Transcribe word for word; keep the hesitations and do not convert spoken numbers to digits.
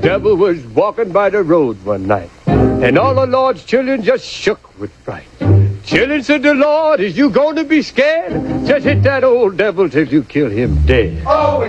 devil was walking by the road one night, and all the Lord's children just shook with fright. Children, said the Lord, is you going to be scared? Just hit that old devil till you kill him dead. Oh,